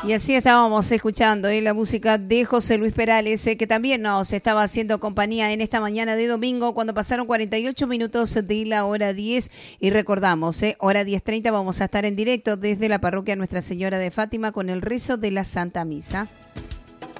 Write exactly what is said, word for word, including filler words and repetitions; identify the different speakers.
Speaker 1: Y así estábamos escuchando ¿eh? la música de José Luis Perales, eh, que también nos estaba haciendo compañía en esta mañana de domingo cuando pasaron cuarenta y ocho minutos de la hora diez. Y recordamos, eh, hora diez treinta vamos a estar en directo desde la parroquia Nuestra Señora de Fátima con el rezo de la Santa Misa.